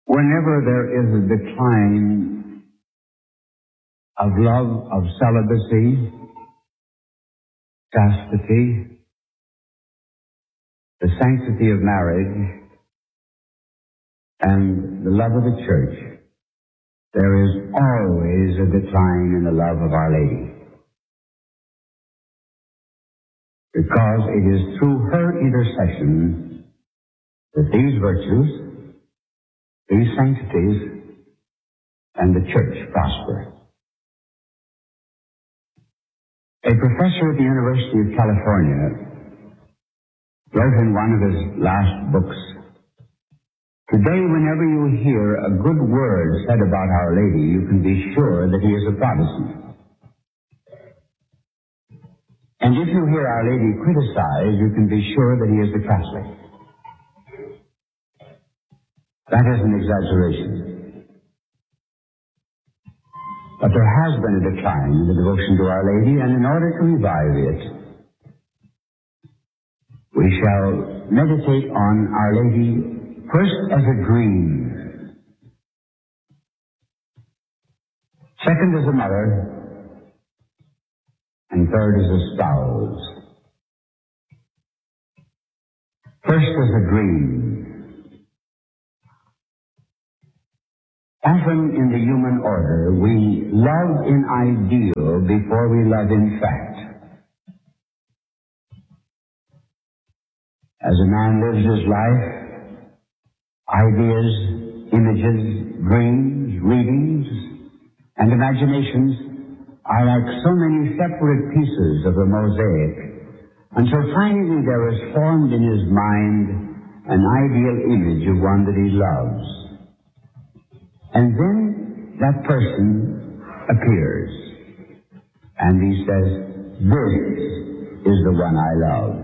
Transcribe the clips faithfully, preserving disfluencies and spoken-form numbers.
Whenever there is a decline of love, of celibacy, chastity, the sanctity of marriage, and the love of the church, there is always a decline in the love of Our Lady. Because it is through her intercession that these virtues, these sanctities, and the church prosper. A professor at the University of California wrote in one of his last books, "Today, whenever you hear a good word said about Our Lady, you can be sure that he is a Protestant. And if you hear Our Lady criticized, you can be sure that he is a Catholic." That is an exaggeration. But there has been a decline in the devotion to Our Lady, and in order to revive it, we shall meditate on Our Lady first as a dream, second as a mother, and third as a spouse. First as a dream. Often in the human order, we love in ideal before we love in fact. As a man lives his life, ideas, images, dreams, readings, and imaginations are like so many separate pieces of a mosaic, until finally there is formed in his mind an ideal image of one that he loves. And then that person appears, and he says, "This is the one I love."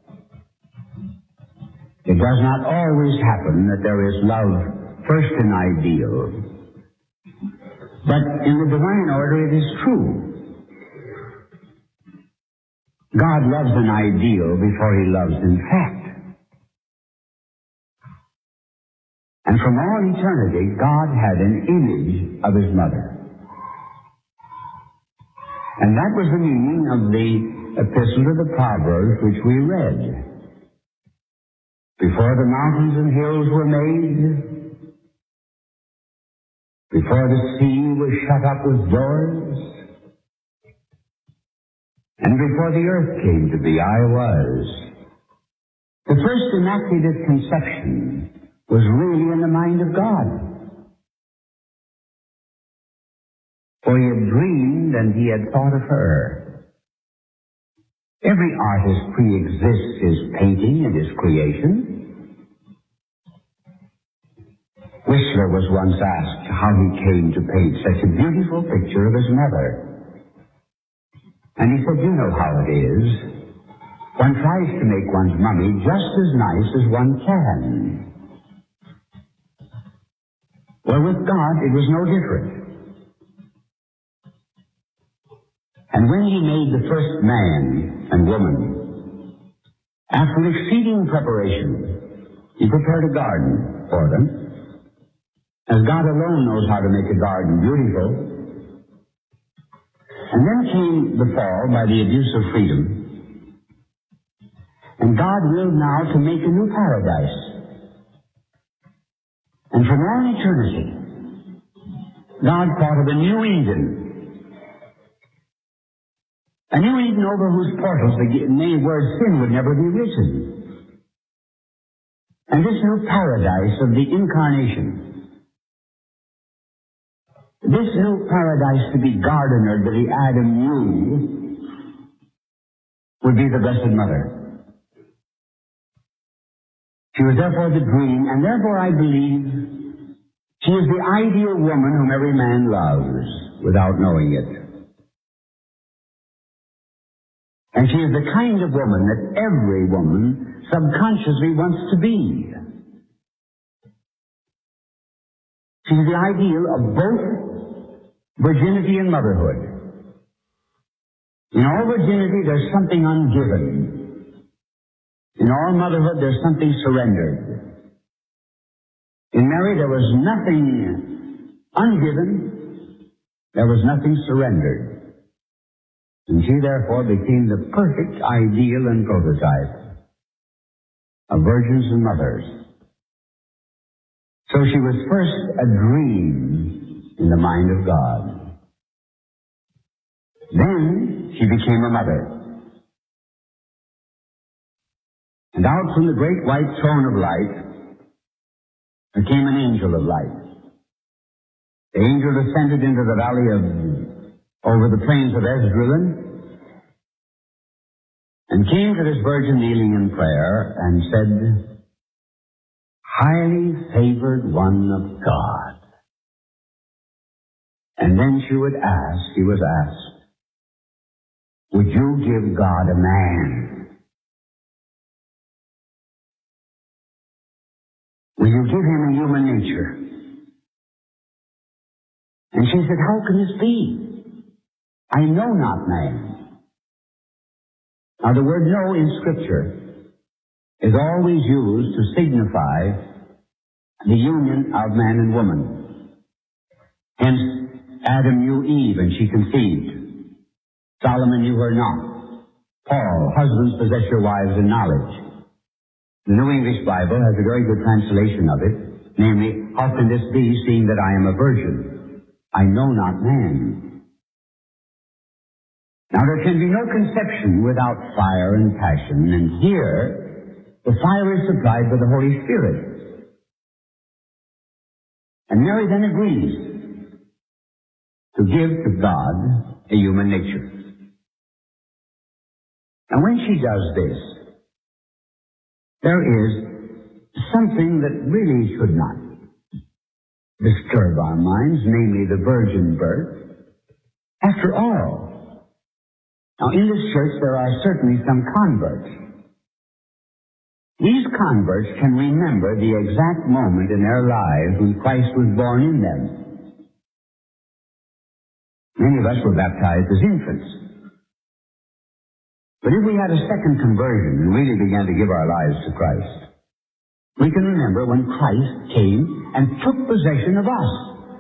It does not always happen that there is love first in ideal, but in the divine order it is true. God loves an ideal before he loves in fact. And from all eternity, God had an image of his mother. And that was the meaning of the epistle to the Proverbs which we read. Before the mountains and hills were made, before the sea was shut up with doors, and before the earth came to be, I was. The first immaculate conception was really in the mind of God. For he had dreamed and he had thought of her. Every artist pre-exists his painting and his creation. Whistler was once asked how he came to paint such a beautiful picture of his mother. And he said, "You know how it is. One tries to make one's mummy just as nice as one can." Well, with God, it was no different. And when he made the first man and woman, after exceeding preparation, he prepared a garden for them, as God alone knows how to make a garden beautiful. And then came the fall by the abuse of freedom, and God willed now to make a new paradise. And from all eternity, God thought of a new Eden. A new Eden over whose portals the word sin would never be written. And this new paradise of the Incarnation, this new paradise to be gardenered that the Adam knew, would be the Blessed Mother. She was therefore the dream, and therefore I believe she is the ideal woman whom every man loves without knowing it. And she is the kind of woman that every woman subconsciously wants to be. She is the ideal of both virginity and motherhood. In all virginity, there's something ungiven. In all motherhood, there's something surrendered. In Mary there was nothing ungiven, there was nothing surrendered. And she therefore became the perfect ideal and prototype of virgins and mothers. So she was first a dream in the mind of God. Then she became a mother. And out from the great white throne of light there came an angel of light. The angel descended into the valley of, over the plains of Esdraelon, and came to this virgin kneeling in prayer and said, "Highly favored one of God." And then she would ask, she was asked, "Would you give God a man? Will you give him a human nature?" And she said, "How can this be? I know not man." Now the word "know" in Scripture is always used to signify the union of man and woman. Hence, Adam knew Eve and she conceived. Solomon knew her not. Paul, husbands possess your wives in knowledge. The New English Bible has a very good translation of it, namely, "How can this be, seeing that I am a virgin? I know not man." Now there can be no conception without fire and passion, and here the fire is supplied by the Holy Spirit. And Mary then agrees to give to God a human nature. And when she does this, there is something that really should not disturb our minds, namely the virgin birth. After all, now in this church there are certainly some converts. These converts can remember the exact moment in their lives when Christ was born in them. Many of us were baptized as infants. But if we had a second conversion and really began to give our lives to Christ, we can remember when Christ came and took possession of us.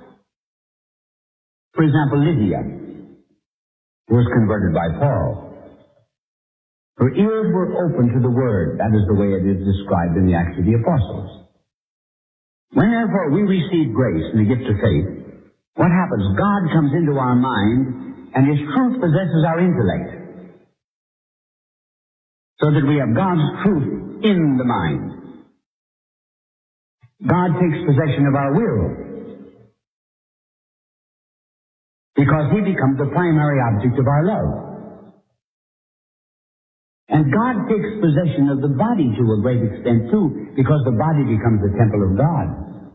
For example, Lydia, who was converted by Paul. Her ears were open to the Word. That is the way it is described in the Acts of the Apostles. Whenever we receive grace and the gift of faith, what happens? God comes into our mind and His truth possesses our intellect, so that we have God's truth in the mind. God takes possession of our will, because He becomes the primary object of our love. And God takes possession of the body to a great extent too, because the body becomes the temple of God.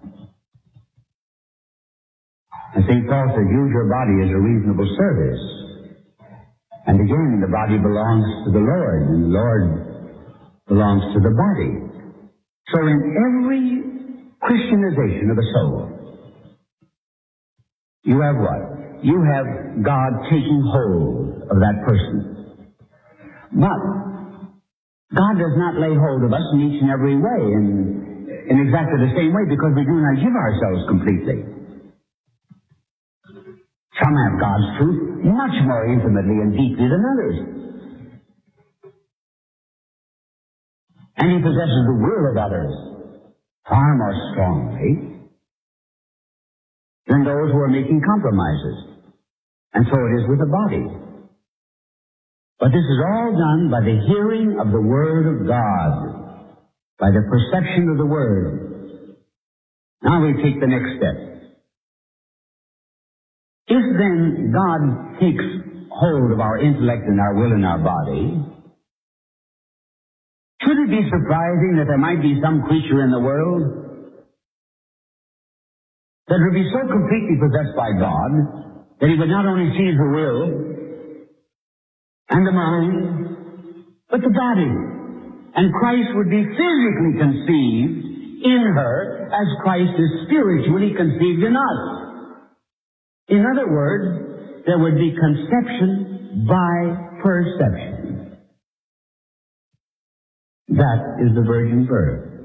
And Saint Paul says, "Use your body as a reasonable service." And again, the body belongs to the Lord, and the Lord belongs to the body. So in every Christianization of a soul, you have what? You have God taking hold of that person. But God does not lay hold of us in each and every way, in, in exactly the same way, because we do not give ourselves completely. Some have God's truth much more intimately and deeply than others. And He possesses the will of others far more strongly than those who are making compromises. And so it is with the body. But this is all done by the hearing of the Word of God, by the perception of the Word. Now we take the next step. If then God takes hold of our intellect and our will and our body, should it be surprising that there might be some creature in the world that would be so completely possessed by God that He would not only seize the will and the mind, but the body, and Christ would be physically conceived in her as Christ is spiritually conceived in us? In other words, there would be conception by perception. That is the virgin birth.